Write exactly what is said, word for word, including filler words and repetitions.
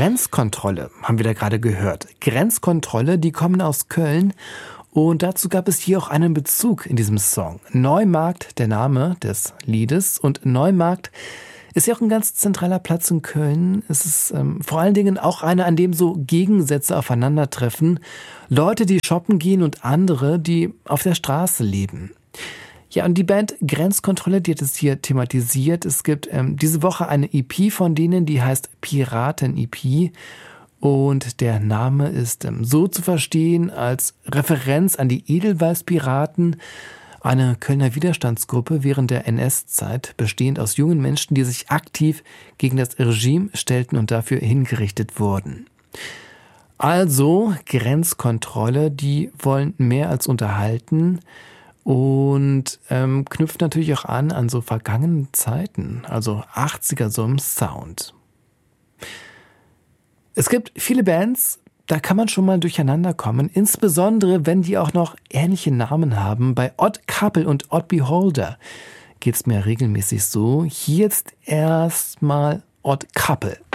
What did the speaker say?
Grenzkontrolle haben wir da gerade gehört. Grenzkontrolle, die kommen aus Köln. Und dazu gab es hier auch einen Bezug in diesem Song. Neumarkt, der Name des Liedes. Und Neumarkt ist ja auch ein ganz zentraler Platz in Köln. Es ist ähm, vor allen Dingen auch einer, an dem so Gegensätze aufeinandertreffen. Leute, die shoppen gehen und andere, die auf der Straße leben. Ja, und die Band Grenzkontrolle, die hat es hier thematisiert. Es gibt ähm, diese Woche eine E P von denen, die heißt Piraten-E P. Und der Name ist ähm, so zu verstehen als Referenz an die Edelweiß-Piraten, eine Kölner Widerstandsgruppe während der N S-Zeit, bestehend aus jungen Menschen, die sich aktiv gegen das Regime stellten und dafür hingerichtet wurden. Also Grenzkontrolle, die wollen mehr als unterhalten und ähm, knüpft natürlich auch an an so vergangene Zeiten, also achtziger so im Sound. Es gibt viele Bands, da kann man schon mal durcheinander kommen, insbesondere wenn die auch noch ähnliche Namen haben. Bei Odd Couple und Odd Beholder geht's mir regelmäßig so. Hier jetzt erstmal Odd Couple.